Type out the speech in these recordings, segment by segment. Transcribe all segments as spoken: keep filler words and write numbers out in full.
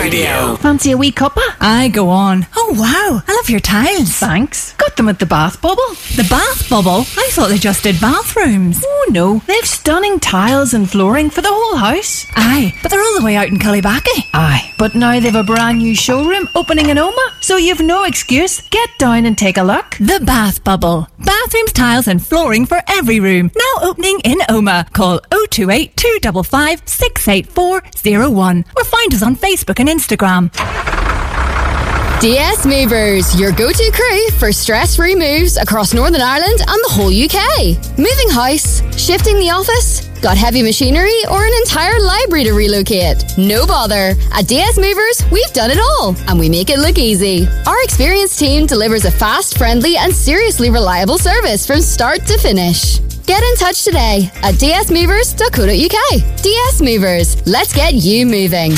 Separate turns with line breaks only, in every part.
Radio.
Fancy a wee cuppa?
Aye, go on. Oh, wow. I love your tiles.
Thanks. Got them at the Bath Bubble.
The Bath Bubble? I thought they just did bathrooms.
Oh, no. They've stunning tiles and flooring for the whole house.
Aye, but they're all the way out in Cullybackey.
Aye, but now they've a brand new showroom opening in Oma, so you've no excuse. Get down and take a look.
The Bath Bubble. Bathrooms, tiles and flooring for every room. Now opening in Oma. Call oh two eight, two five five, six eight four oh one or find us on Facebook and Instagram.
D S Movers, your go-to crew for stress-free moves across Northern Ireland and the whole U K. Moving house, shifting the office, got heavy machinery or an entire library to relocate? No bother. At D S Movers, we've done it all and we make it look easy. Our experienced team delivers a fast, friendly and seriously reliable service from start to finish. Get in touch today at d s movers dot co dot u k. D S Movers, let's get you moving.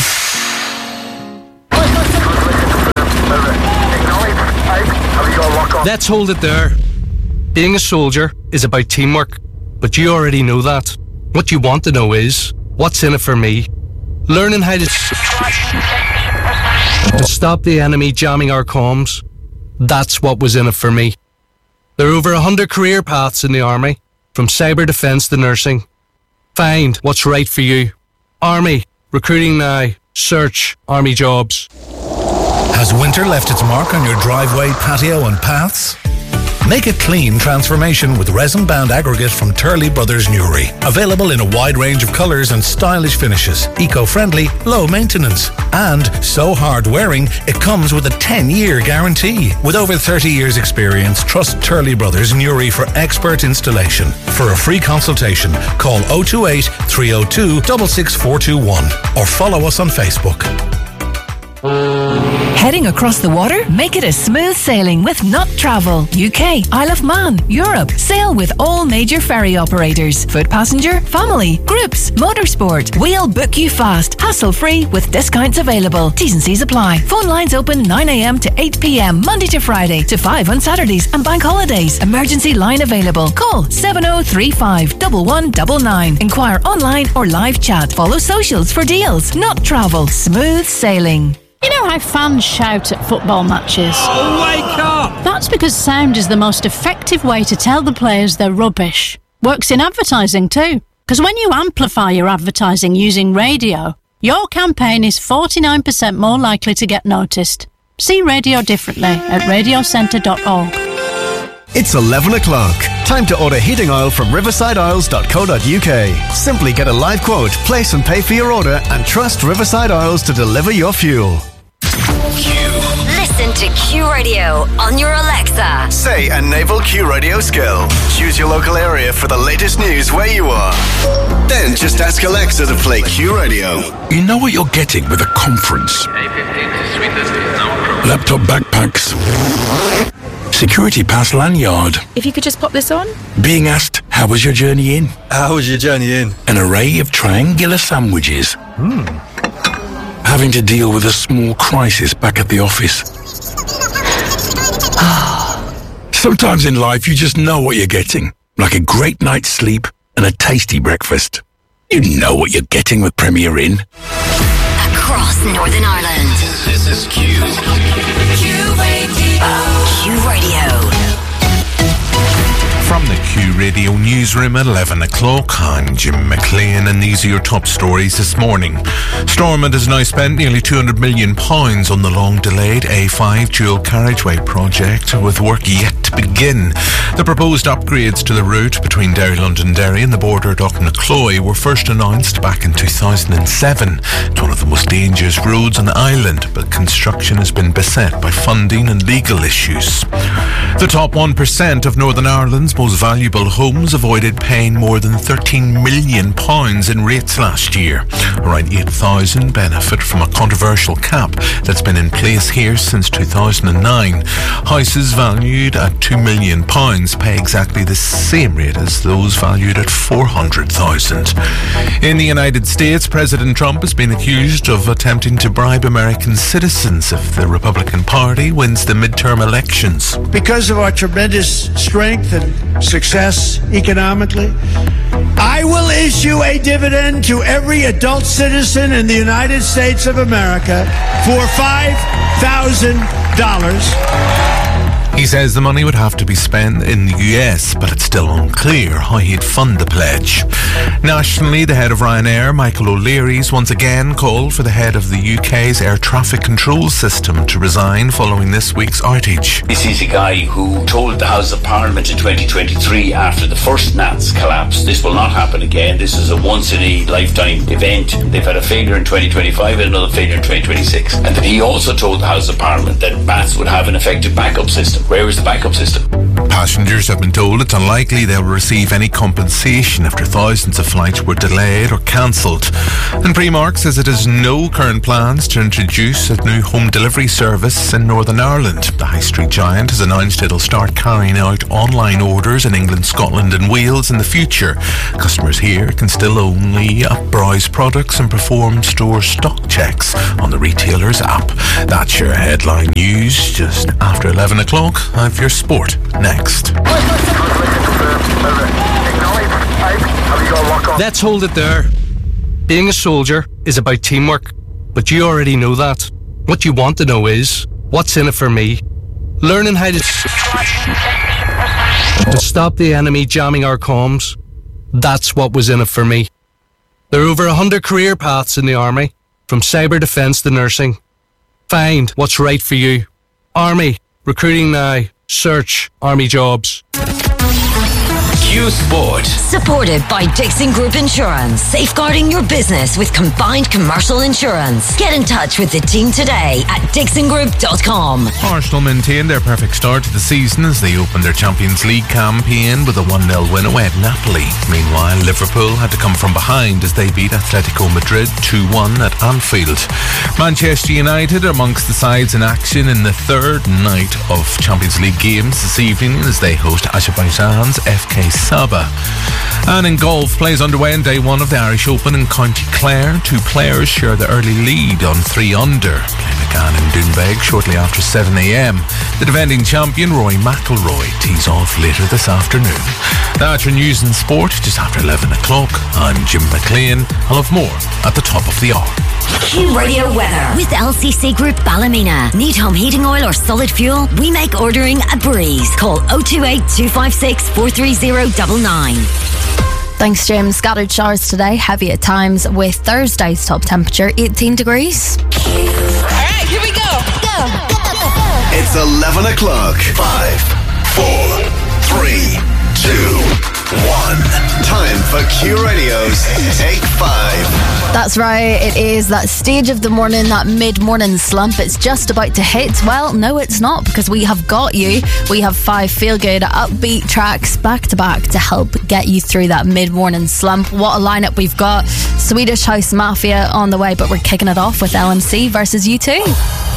Let's hold it there. Being a soldier is about teamwork, but you already know that. What you want to know is, what's in it for me? Learning how to, to stop the enemy jamming our comms. That's what was in it for me. There are over a hundred career paths in the Army, from cyber defence to nursing. Find what's right for you. Army, recruiting now. Search Army jobs.
Has winter left its mark on your driveway, patio and paths? Make a clean transformation with resin-bound aggregate from Turley Brothers Newry. Available in a wide range of colours and stylish finishes. Eco-friendly, low maintenance. And so hard-wearing, it comes with a ten-year guarantee. With over thirty years experience, trust Turley Brothers Newry for expert installation. For a free consultation, call oh two eight, three oh two, six six four two one or follow us on Facebook.
Heading across the water? Make it a smooth sailing with Not Travel. U K, Isle of Man, Europe. Sail with all major ferry operators. Foot passenger, family, groups, motorsport. We'll book you fast, hassle-free with discounts available. T's and C's apply. Phone lines open nine a.m. to eight p.m. Monday to Friday to five on Saturdays and bank holidays. Emergency line available. Call seven oh three five, one one nine nine. Inquire online or live chat. Follow socials for deals. Not Travel. Smooth sailing.
You know how fans shout at football matches?
Oh, wake up!
That's because sound is the most effective way to tell the players they're rubbish. Works in advertising too. Because when you amplify your advertising using radio, your campaign is forty-nine percent more likely to get noticed. See radio differently at radio centre dot org.
It's eleven o'clock. Time to order heating oil from riverside oils dot co dot u k. Simply get a live quote, place and pay for your order, and trust Riverside Oils to deliver your fuel.
Listen to Q Radio on your Alexa.
Say a naval Q Radio skill. Choose your local area for the latest news where you are. Then just ask Alexa to play Q Radio.
You know what you're getting with a conference. Laptop backpacks. Security pass lanyard.
If you could just pop this on.
Being asked, how was your journey in?
How was your journey in?
An array of triangular sandwiches.
Hmm.
Having to deal with a small crisis back at the office. Sometimes in life you just know what you're getting. Like a great night's sleep and a tasty breakfast. You know what you're getting with Premier Inn.
Across Northern Ireland.
This is Q. Q Radio.
Q Radio.
From the Q Radio newsroom at eleven o'clock, I'm Jim McLean and these are your top stories this morning. Stormont has now spent nearly two hundred million pounds on the long-delayed A five dual carriageway project, with work yet to begin. The proposed upgrades to the route between Derry Londonderry and the border at Auchnacloy were first announced back in two thousand seven. It's one of the most dangerous roads on the island, but construction has been beset by funding and legal issues. The top one percent of Northern Ireland's most valuable homes avoided paying more than thirteen million pounds in rates last year. Around eight thousand benefit from a controversial cap that's been in place here since two thousand nine. Houses valued at two million pounds pay exactly the same rate as those valued at four hundred thousand. In the United States, President Trump has been accused of attempting to bribe American citizens if the Republican Party wins the midterm elections.
Because of our tremendous strength and success economically,
I will issue a dividend to every adult citizen in the United States of America for five thousand dollars.
He says the money would have to be spent in the U S, but it's still unclear how he'd fund the pledge. Nationally, the head of Ryanair, Michael O'Leary's once again called for the head of the U K's air traffic control system to resign following this week's outage.
This is a guy who told the House of Parliament in twenty twenty-three, after the first N A T S collapse, this will not happen again. This is a once-in-a-lifetime event. They've had a failure in twenty twenty-five and another failure in twenty twenty-six. And that he also told the House of Parliament that M A T S would have an effective backup system. Where is the backup system?
Passengers have been told it's unlikely they'll receive any compensation after thousands of flights were delayed or cancelled. And Primark says it has no current plans to introduce a new home delivery service in Northern Ireland. The high street giant has announced it'll start carrying out online orders in England, Scotland and Wales in the future. Customers here can still only browse products and perform store stock checks on the retailer's app. That's your headline news just after eleven o'clock. I have your sport next.
Let's hold it there. Being a soldier is about teamwork, but you already know that. What you want to know is, what's in it for me? Learning how to, to stop the enemy jamming our comms. That's what was in it for me. There are over a hundred career paths in the Army, from cyber defence to nursing. Find what's right for you. Army, recruiting now. Search Army jobs.
Q Sport. Supported by Dixon Group Insurance. Safeguarding your business with combined commercial insurance. Get in touch with the team today at dixon group dot com.
Arsenal maintained their perfect start to the season as they opened their Champions League campaign with a one nil win away at Napoli. Meanwhile, Liverpool had to come from behind as they beat Atletico Madrid two one at Anfield. Manchester United are amongst the sides in action in the third night of Champions League games this evening as they host Azerbaijan's F K Saba. And in golf, plays underway in day one of the Irish Open in County Clare. Two players share the early lead on three under. Play began in Doonbeg shortly after seven a.m. The defending champion, Rory McIlroy, tees off later this afternoon. That's your news and sport just after eleven o'clock. I'm Jim McLean. I'll have more at the top of the hour.
Q Radio weather with L C C Group Ballymena. Need home heating oil or solid fuel? We make ordering a breeze. Call oh two eight, two five six, four three zero nine nine.
Thanks, Jim. Scattered showers today, heavy at times, with Thursday's top temperature eighteen degrees.
Alright, here we go. Go.
It's eleven o'clock. Five, four, three, two, one. Time for Q Radio's Take Five.
That's right, it is that stage of the morning, that mid-morning slump. It's just about to hit. Well, no, it's not, because we have got you. We have five feel-good, upbeat tracks back-to-back to help get you through that mid-morning slump. What a lineup we've got. Swedish House Mafia on the way, but we're kicking it off with L M C versus U two.